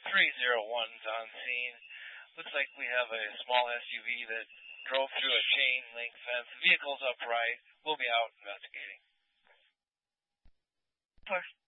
301's on scene. Looks like we have a small SUV that drove through a chain link fence. The vehicle's upright. We'll be out investigating. Push.